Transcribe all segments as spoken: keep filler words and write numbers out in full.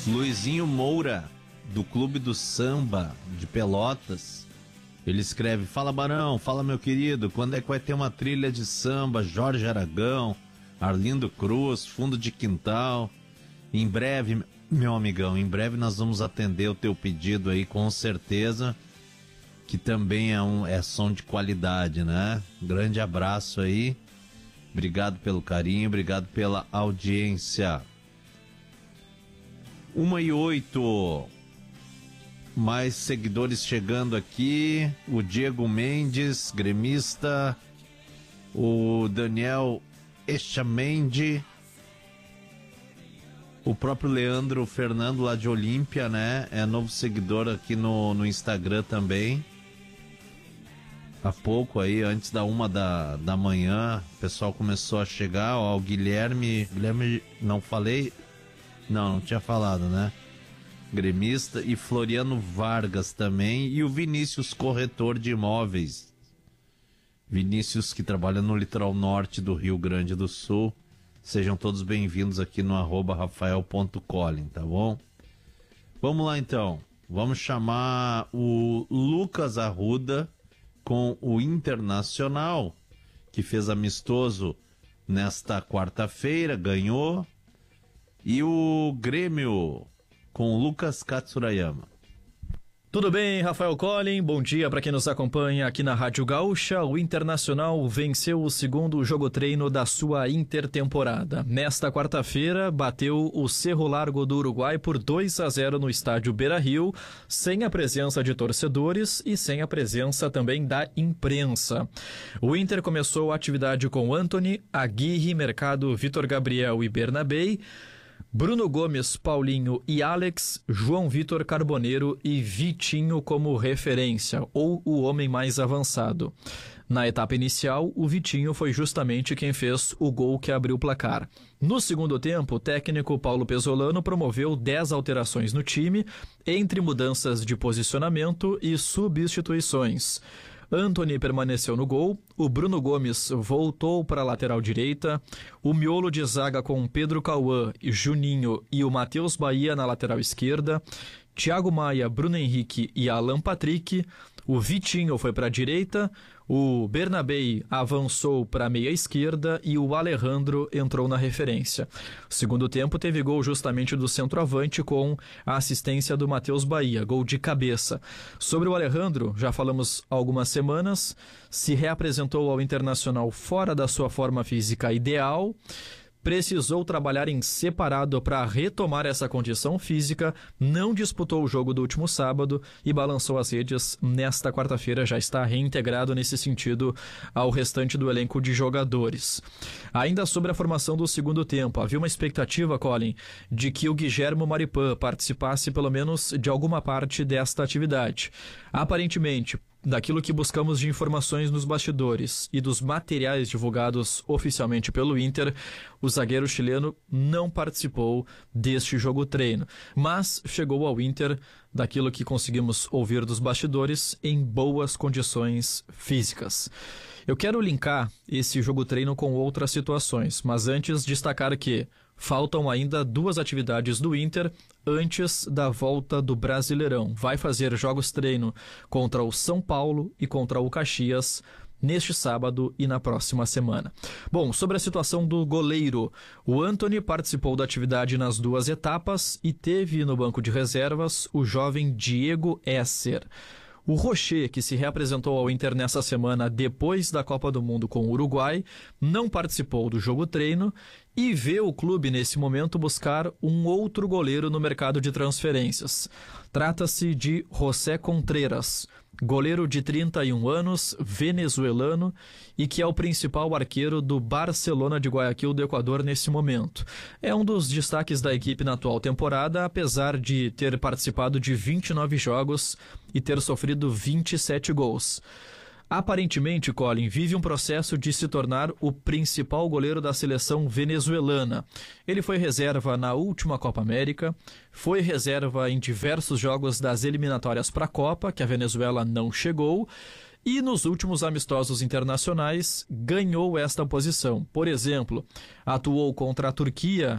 Luizinho Moura, do Clube do Samba de Pelotas, ele escreve: fala Barão, fala meu querido, quando é que vai ter uma trilha de samba? Jorge Aragão, Arlindo Cruz, Fundo de Quintal. Em breve, meu amigão, em breve nós vamos atender o teu pedido aí, com certeza, que também é, um, é som de qualidade, né? Grande abraço aí, obrigado pelo carinho, obrigado pela audiência. Uma e oito, mais seguidores chegando aqui, o Diego Mendes, gremista, o Daniel Echamendi, o próprio Leandro Fernando lá de Olímpia, né? É novo seguidor aqui no, no Instagram também. Há pouco aí, antes da uma da, da manhã, o pessoal começou a chegar, ó, o Guilherme, Guilherme, não falei, não, não tinha falado, né? Gremista, e Floriano Vargas também, e o Vinícius, corretor de imóveis. Vinícius, que trabalha no litoral norte do Rio Grande do Sul. Sejam todos bem-vindos aqui no arroba rafael ponto colin, tá bom? Vamos lá então, vamos chamar o Lucas Arruda com o Internacional, que fez amistoso nesta quarta-feira, ganhou, e o Grêmio com o Lucas Katsurayama. Tudo bem, Rafael Colin? Bom dia para quem nos acompanha aqui na Rádio Gaúcha. O Internacional venceu o segundo jogo-treino da sua intertemporada. Nesta quarta-feira, bateu o Cerro Largo do Uruguai por dois a zero no estádio Beira-Rio, sem a presença de torcedores e sem a presença também da imprensa. O Inter começou a atividade com Antony, Aguirre, Mercado, Vitor Gabriel e Bernabei, Bruno Gomes, Paulinho e Alex, João Vitor Carboneiro e Vitinho como referência, ou o homem mais avançado. Na etapa inicial, o Vitinho foi justamente quem fez o gol que abriu o placar. No segundo tempo, o técnico Paulo Pesolano promoveu dez alterações no time, entre mudanças de posicionamento e substituições. Antony permaneceu no gol, o Bruno Gomes voltou para a lateral direita, o miolo de zaga com Pedro Cauã, Juninho e o Matheus Bahia na lateral esquerda, Thiago Maia, Bruno Henrique e Alan Patrick, o Vitinho foi para a direita, o Bernabei avançou para a meia esquerda e o Alejandro entrou na referência. O segundo tempo teve gol justamente do centroavante com a assistência do Matheus Bahia, gol de cabeça. Sobre o Alejandro, já falamos há algumas semanas, se reapresentou ao Internacional fora da sua forma física ideal, precisou trabalhar em separado para retomar essa condição física, não disputou o jogo do último sábado e balançou as redes nesta quarta-feira, já está reintegrado nesse sentido ao restante do elenco de jogadores. Ainda sobre a formação do segundo tempo, havia uma expectativa, Colin, de que o Guilherme Maripan participasse pelo menos de alguma parte desta atividade. Aparentemente, daquilo que buscamos de informações nos bastidores e dos materiais divulgados oficialmente pelo Inter, o zagueiro chileno não participou deste jogo-treino, mas chegou ao Inter, daquilo que conseguimos ouvir dos bastidores, em boas condições físicas. Eu quero linkar esse jogo-treino com outras situações, mas antes destacar que faltam ainda duas atividades do Inter antes da volta do Brasileirão. Vai fazer jogos-treino contra o São Paulo e contra o Caxias neste sábado e na próxima semana. Bom, sobre a situação do goleiro, o Antony participou da atividade nas duas etapas e teve no banco de reservas o jovem Diego Esser. O Rocher, que se reapresentou ao Inter nessa semana depois da Copa do Mundo com o Uruguai, não participou do jogo-treino e vê o clube nesse momento buscar um outro goleiro no mercado de transferências. Trata-se de José Contreras, goleiro de trinta e um anos, venezuelano, e que é o principal arqueiro do Barcelona de Guayaquil do Equador nesse momento. É um dos destaques da equipe na atual temporada, apesar de ter participado de vinte e nove jogos e ter sofrido vinte e sete gols. Aparentemente, Colin vive um processo de se tornar o principal goleiro da seleção venezuelana. Ele foi reserva na última Copa América, foi reserva em diversos jogos das eliminatórias para a Copa, que a Venezuela não chegou, e nos últimos amistosos internacionais ganhou esta posição. Por exemplo, atuou contra a Turquia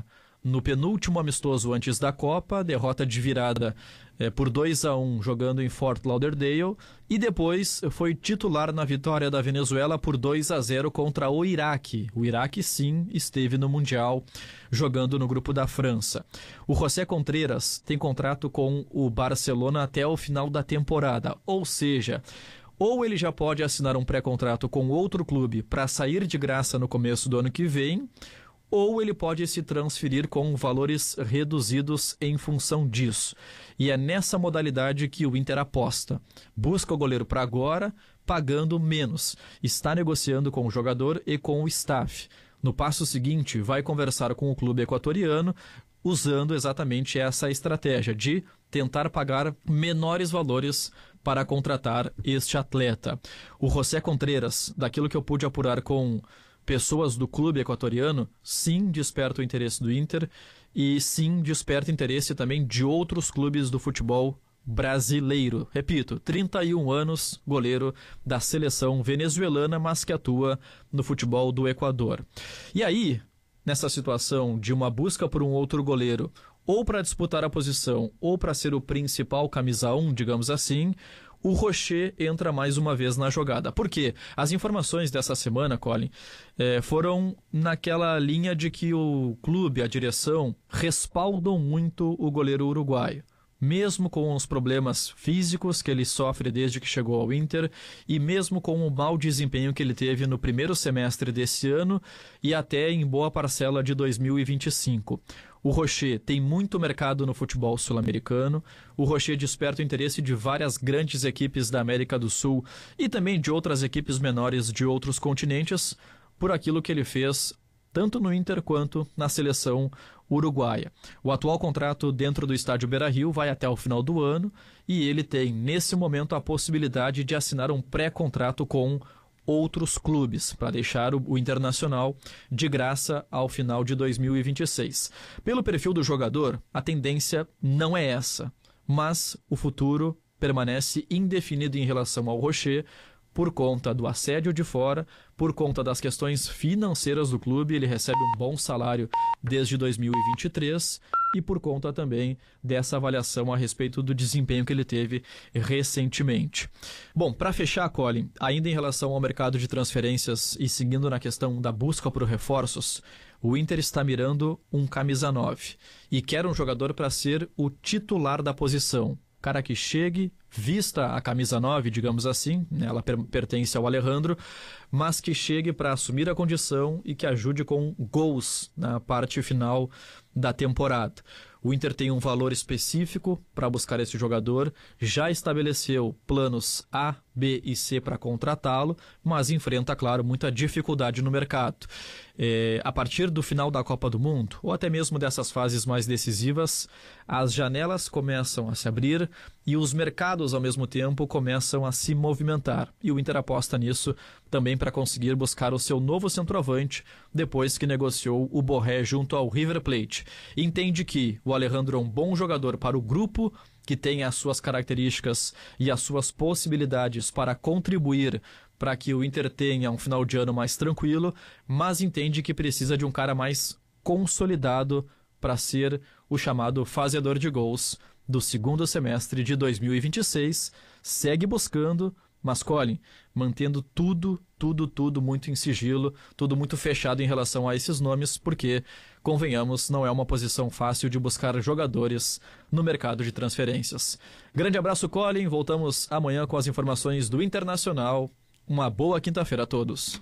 no penúltimo amistoso antes da Copa, derrota de virada é, por dois a um jogando em Fort Lauderdale, e depois foi titular na vitória da Venezuela por dois a zero contra o Iraque. O Iraque, sim, esteve no Mundial jogando no grupo da França. O José Contreras tem contrato com o Barcelona até o final da temporada, ou seja, ou ele já pode assinar um pré-contrato com outro clube para sair de graça no começo do ano que vem, ou ele pode se transferir com valores reduzidos em função disso. E é nessa modalidade que o Inter aposta. Busca o goleiro para agora, pagando menos. Está negociando com o jogador e com o staff. No passo seguinte, vai conversar com o clube equatoriano, usando exatamente essa estratégia de tentar pagar menores valores para contratar este atleta. O José Contreras, daquilo que eu pude apurar com pessoas do clube equatoriano, sim, desperta o interesse do Inter e sim, desperta interesse também de outros clubes do futebol brasileiro. Repito, trinta e um anos, goleiro da seleção venezuelana, mas que atua no futebol do Equador. E aí, nessa situação de uma busca por um outro goleiro, ou para disputar a posição, ou para ser o principal camisa um, digamos assim, o Rocher entra mais uma vez na jogada. Por quê? As informações dessa semana, Colin, eh, foram naquela linha de que o clube, a direção, respaldam muito o goleiro uruguaio. Mesmo com os problemas físicos que ele sofre desde que chegou ao Inter e mesmo com o mau desempenho que ele teve no primeiro semestre desse ano e até em boa parcela de dois mil e vinte e cinco. O Rocher tem muito mercado no futebol sul-americano, o Rocher desperta o interesse de várias grandes equipes da América do Sul e também de outras equipes menores de outros continentes por aquilo que ele fez tanto no Inter quanto na seleção uruguaia. O atual contrato dentro do estádio Beira-Rio vai até o final do ano e ele tem, nesse momento, a possibilidade de assinar um pré-contrato com outros clubes, para deixar o, o Internacional de graça ao final de dois mil e vinte e seis. Pelo perfil do jogador, a tendência não é essa, mas o futuro permanece indefinido em relação ao Rocher, por conta do assédio de fora, por conta das questões financeiras do clube, ele recebe um bom salário desde dois mil e vinte e três e por conta também dessa avaliação a respeito do desempenho que ele teve recentemente. Bom, para fechar, Colin, ainda em relação ao mercado de transferências e seguindo na questão da busca por reforços, o Inter está mirando um camisa nove e quer um jogador para ser o titular da posição. Cara que chegue, vista a camisa nove, digamos assim, ela per- pertence ao Alejandro, mas que chegue para assumir a condição e que ajude com gols na parte final da temporada. O Inter tem um valor específico para buscar esse jogador, já estabeleceu planos A, B e C para contratá-lo, mas enfrenta, claro, muita dificuldade no mercado. É, a partir do final da Copa do Mundo, ou até mesmo dessas fases mais decisivas, as janelas começam a se abrir e os mercados, ao mesmo tempo, começam a se movimentar. E o Inter aposta nisso também para conseguir buscar o seu novo centroavante, depois que negociou o Borré junto ao River Plate. Entende que o Alejandro é um bom jogador para o grupo, que tem as suas características e as suas possibilidades para contribuir para que o Inter tenha um final de ano mais tranquilo, mas entende que precisa de um cara mais consolidado para ser o chamado fazedor de gols do segundo semestre de dois mil e vinte e seis. Segue buscando, mas, Colin, mantendo tudo, tudo, tudo muito em sigilo, tudo muito fechado em relação a esses nomes, porque, convenhamos, não é uma posição fácil de buscar jogadores no mercado de transferências. Grande abraço, Colin. Voltamos amanhã com as informações do Internacional. Uma boa quinta-feira a todos.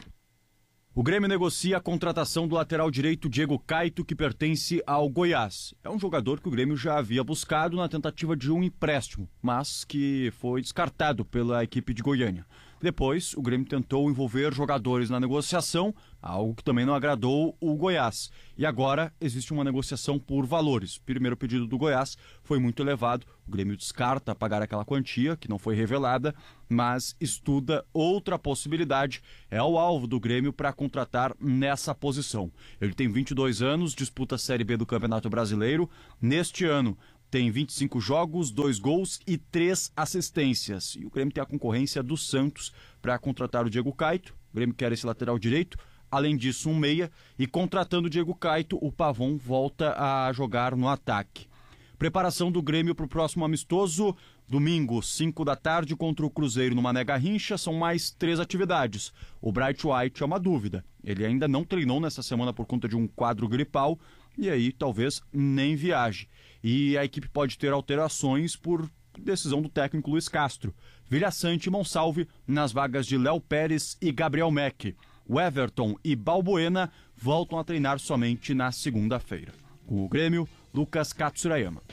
O Grêmio negocia a contratação do lateral direito Diego Caito, que pertence ao Goiás. É um jogador que o Grêmio já havia buscado na tentativa de um empréstimo, mas que foi descartado pela equipe de Goiânia. Depois, o Grêmio tentou envolver jogadores na negociação, algo que também não agradou o Goiás. E agora existe uma negociação por valores. O primeiro pedido do Goiás foi muito elevado. O Grêmio descarta pagar aquela quantia, que não foi revelada, mas estuda outra possibilidade. É o alvo do Grêmio para contratar nessa posição. Ele tem vinte e dois anos, disputa a Série B do Campeonato Brasileiro. Neste ano, tem vinte e cinco jogos, dois gols e três assistências. E o Grêmio tem a concorrência do Santos para contratar o Diego Caito. O Grêmio quer esse lateral direito. além disso um meia, e contratando o Diego Caito, o Pavon volta a jogar no ataque. Preparação do Grêmio para o próximo amistoso, domingo, cinco da tarde, contra o Cruzeiro no Mané Garrincha, são mais três atividades. O Bright White é uma dúvida, ele ainda não treinou nessa semana por conta de um quadro gripal, e aí talvez nem viaje. E a equipe pode ter alterações por decisão do técnico Luiz Castro. Vilhaçante e Monsalve nas vagas de Léo Pérez e Gabriel Meck. O Everton e Balbuena voltam a treinar somente na segunda-feira. Com o Grêmio, Lucas Katsurayama.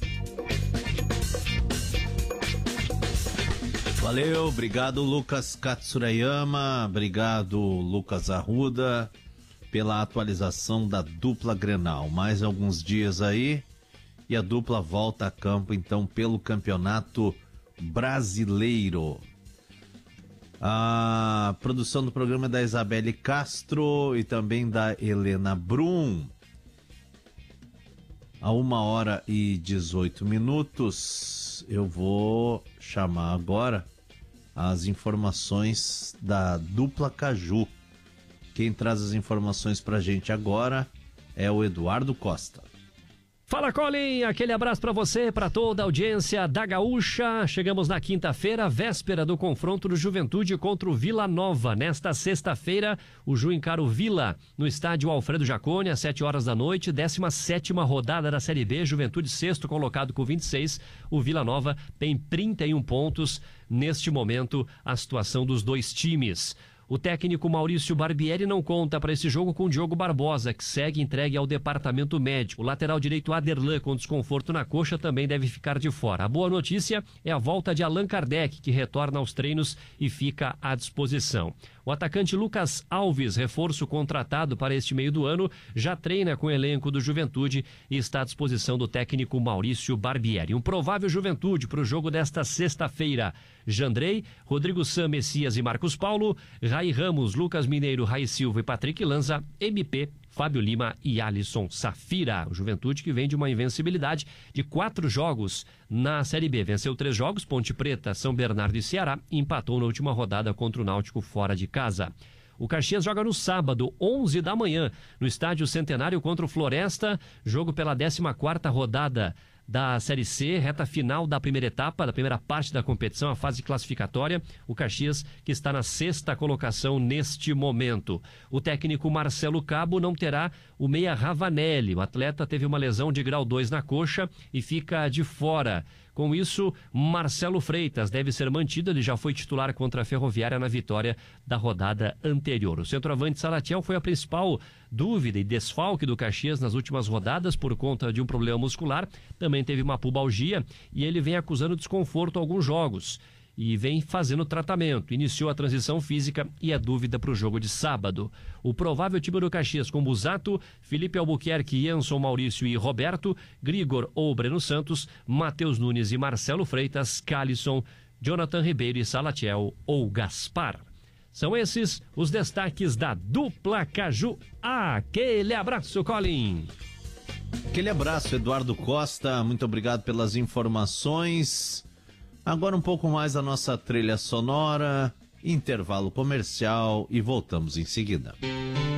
Valeu, obrigado Lucas Katsurayama, obrigado Lucas Arruda pela atualização da dupla Grenal. Mais alguns dias aí e a dupla volta a campo então pelo Campeonato Brasileiro. A produção do programa é da Isabelle Castro e também da Helena Brum. A uma hora e dezoito minutos, eu vou chamar agora as informações da dupla Caju. Quem traz as informações pra gente agora é o Eduardo Costa. Fala, Colin, aquele abraço para você, para toda a audiência da Gaúcha. Chegamos na quinta-feira, véspera do confronto do Juventude contra o Vila Nova. Nesta sexta-feira, o Ju encara o Vila no estádio Alfredo Jaconi, às sete horas da noite, décima sétima rodada da Série B. Juventude sexto colocado com vinte e seis. O Vila Nova tem trinta e um pontos. Neste momento, a situação dos dois times. O técnico Maurício Barbieri não conta para esse jogo com o Diogo Barbosa, que segue entregue ao departamento médico. O lateral direito Aderlan, com desconforto na coxa, também deve ficar de fora. A boa notícia é a volta de Allan Kardec, que retorna aos treinos e fica à disposição. O atacante Lucas Alves, reforço contratado para este meio do ano, já treina com o elenco do Juventude e está à disposição do técnico Maurício Barbieri. Um provável Juventude para o jogo desta sexta-feira: Jandrei, Rodrigo Sam, Messias e Marcos Paulo, Rai Ramos, Lucas Mineiro, Rai Silva e Patrick Lanza, M P, Fábio Lima e Alisson Safira. O Juventude que vem de uma invencibilidade de quatro jogos na Série B. Venceu três jogos, Ponte Preta, São Bernardo e Ceará, e empatou na última rodada contra o Náutico fora de casa. O Caxias joga no sábado, onze da manhã, no Estádio Centenário contra o Floresta, jogo pela décima quarta rodada da Série C, reta final da primeira etapa, da primeira parte da competição, a fase classificatória. O Caxias que está na sexta colocação neste momento. O técnico Marcelo Cabo não terá o meia Ravanelli. O atleta teve uma lesão de grau dois na coxa e fica de fora. Com isso, Marcelo Freitas deve ser mantido, ele já foi titular contra a Ferroviária na vitória da rodada anterior. O centroavante Salatiel foi a principal dúvida e desfalque do Caxias nas últimas rodadas por conta de um problema muscular. Também teve uma pubalgia e ele vem acusando desconforto em alguns jogos e vem fazendo tratamento. Iniciou a transição física e é dúvida para o jogo de sábado. O provável time do Caxias com Busato, Felipe Albuquerque, Jenson, Maurício e Roberto, Grigor ou Breno Santos, Matheus Nunes e Marcelo Freitas, Calisson, Jonathan Ribeiro e Salatiel ou Gaspar. São esses os destaques da dupla Caju. Aquele abraço, Colin! Aquele abraço, Eduardo Costa, muito obrigado pelas informações. Agora um pouco mais da nossa trilha sonora, intervalo comercial e voltamos em seguida.